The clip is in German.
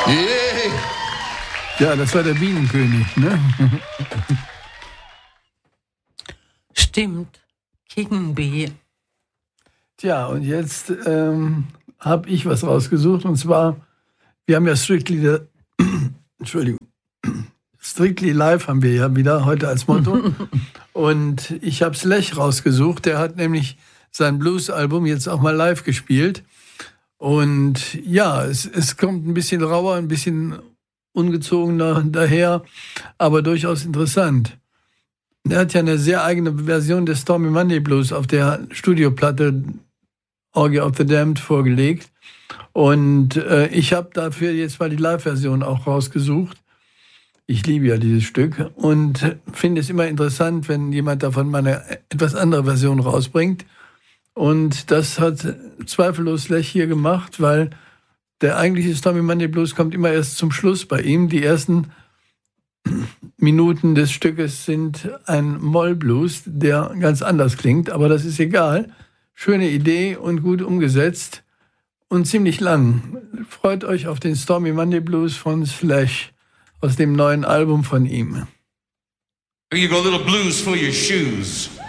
Yeah. Ja, das war der Bienenkönig, ne? Stimmt. King Bee. Tja, und jetzt habe ich was rausgesucht. Und zwar, wir haben ja Strictly Live haben wir ja wieder heute als Motto. Und ich habe Slech rausgesucht. Der hat nämlich sein Blues-Album jetzt auch mal live gespielt. Und ja, es kommt ein bisschen rauer, ein bisschen ungezogener daher, aber durchaus interessant. Er hat ja eine sehr eigene Version des Stormy Monday Blues auf der Studioplatte Orgy of the Damned vorgelegt. Und ich habe dafür jetzt mal die Live-Version auch rausgesucht. Ich liebe ja dieses Stück und finde es immer interessant, wenn jemand davon mal eine etwas andere Version rausbringt. Und das hat zweifellos Slech hier gemacht, weil der eigentliche Stormy Monday Blues kommt immer erst zum Schluss bei ihm. Die ersten Minuten des Stückes sind ein Moll-Blues, der ganz anders klingt, aber das ist egal. Schöne Idee und gut umgesetzt und ziemlich lang. Freut euch auf den Stormy Monday Blues von Slech aus dem neuen Album von ihm. You got a little blues for your shoes.